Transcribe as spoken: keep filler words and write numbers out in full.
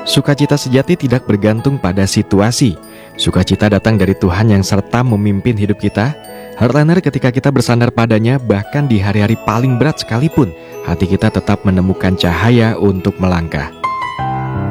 Sukacita sejati tidak bergantung pada situasi. Sukacita datang dari Tuhan yang serta memimpin hidup kita. Heartliner, ketika kita bersandar padanya, bahkan di hari-hari paling berat sekalipun, hati kita tetap menemukan cahaya untuk melangkah.